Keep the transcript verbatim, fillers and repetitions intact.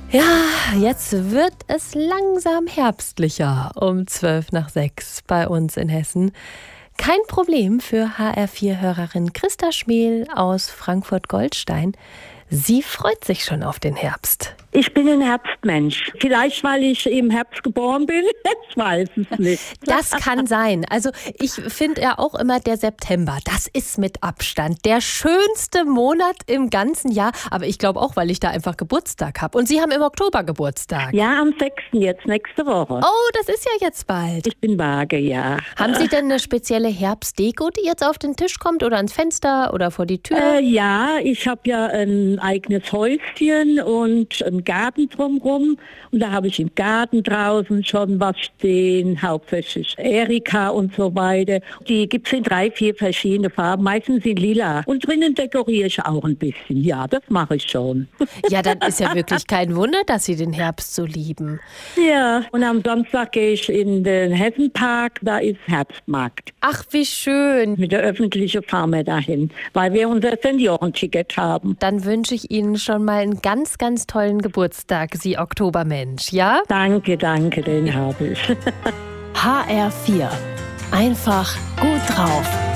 Ja, jetzt wird es langsam herbstlicher um zwölf nach sechs bei uns in Hessen. Kein Problem für H R vier Hörerin Christa Schmel aus Frankfurt-Goldstein. Sie freut sich schon auf den Herbst. Ich bin ein Herbstmensch. Vielleicht, weil ich im Herbst geboren bin. Ich weiß es nicht. Das kann sein. Also ich finde ja auch immer der September, das ist mit Abstand der schönste Monat im ganzen Jahr. Aber ich glaube auch, weil ich da einfach Geburtstag habe. Und Sie haben im Oktober Geburtstag. Ja, am sechsten jetzt, nächste Woche. Oh, das ist ja jetzt bald. Ich bin vage, ja. Haben Sie denn eine spezielle Herbstdeko, die jetzt auf den Tisch kommt oder ans Fenster oder vor die Tür? Äh, ja, ich habe ja ein eigenes Häuschen und einen Garten drumherum. Und da habe ich im Garten draußen schon was stehen, hauptsächlich Erika und so weiter. Die gibt es in drei, vier verschiedene Farben, meistens in lila. Und drinnen dekoriere ich auch ein bisschen. Ja, das mache ich schon. Ja, dann ist ja wirklich kein Wunder, dass Sie den Herbst so lieben. Ja, und am Samstag gehe ich in den Hessenpark, da ist Herbstmarkt. Ach, wie schön. Mit der öffentlichen fahren wir dahin, weil wir unser Seniorenticket haben. Dann wünsche ich Ihnen schon mal einen ganz, ganz tollen Geburtstag, Sie Oktobermensch, ja? Danke, danke, den habe ich. H R vier. Einfach gut drauf.